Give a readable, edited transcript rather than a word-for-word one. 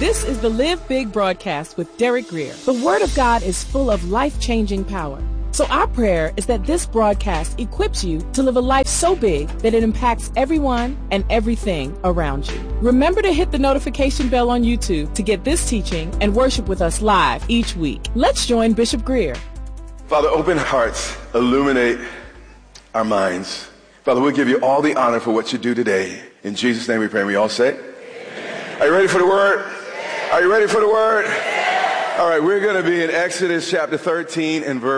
This is the Live Big broadcast with Derek Grier. The Word of God is full of life-changing power. So our prayer is that this broadcast equips you to live a life so big that it impacts everyone and everything around you. Remember to hit the notification bell on YouTube to get this teaching and worship with us live each week. Let's join Bishop Grier. Father, open hearts, illuminate our minds. Father, we'll give you all the honor for what you do today. In Jesus' name we pray, and we all say, amen. Are you ready for the word? Are you ready for the word? All right, we're going to be in Exodus chapter 13 and verse